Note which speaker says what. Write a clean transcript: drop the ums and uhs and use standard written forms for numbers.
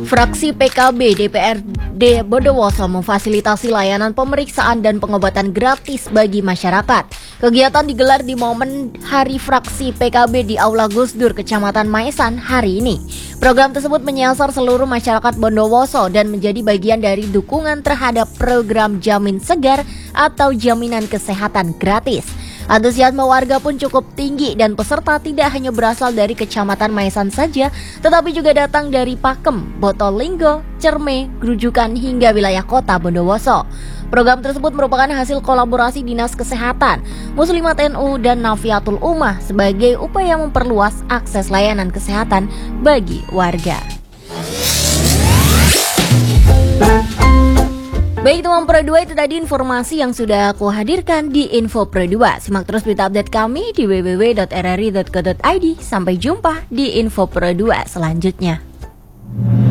Speaker 1: Fraksi PKB DPRD Bondowoso memfasilitasi layanan pemeriksaan dan pengobatan gratis bagi masyarakat. Kegiatan digelar di momen Hari Fraksi PKB di Aula Gus Dur, Kecamatan Maesan hari ini. Program tersebut menyasar seluruh masyarakat Bondowoso dan menjadi bagian dari dukungan terhadap program Jamin Segar atau jaminan kesehatan gratis. Antusiasme warga pun cukup tinggi dan peserta tidak hanya berasal dari Kecamatan Maesan saja, tetapi juga datang dari Pakem, Botolinggo, Cerme, Grujukan hingga wilayah kota Bondowoso. Program tersebut merupakan hasil kolaborasi Dinas Kesehatan, Muslimat NU dan Nafiatul Ummah sebagai upaya memperluas akses layanan kesehatan bagi warga. Baik teman Pro 2, itu tadi informasi yang sudah aku hadirkan di Info Pro 2. Simak terus berita update kami di www.rri.co.id. Sampai jumpa di Info Pro 2 selanjutnya.